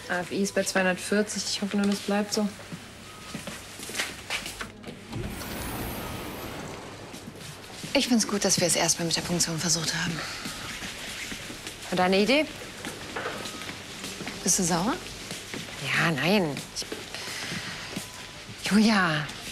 AFI ist bei 240. Ich hoffe nur, das bleibt so. Ich find's gut, dass wir es erstmal mit der Punktion versucht haben. Und deine Idee? Bist du sauer? Ja, nein. Julia,